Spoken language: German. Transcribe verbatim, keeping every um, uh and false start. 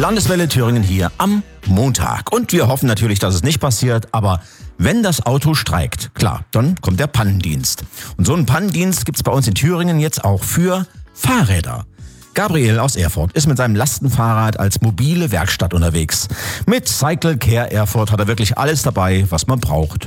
Landeswelle Thüringen hier am Montag. Und wir hoffen natürlich, dass es nicht passiert, aber wenn das Auto streikt, klar, dann kommt der Pannendienst. Und so einen Pannendienst gibt's bei uns in Thüringen jetzt auch für Fahrräder. Gabriel aus Erfurt ist mit seinem Lastenfahrrad als mobile Werkstatt unterwegs. Mit Cycle Care Erfurt hat er wirklich alles dabei, was man braucht.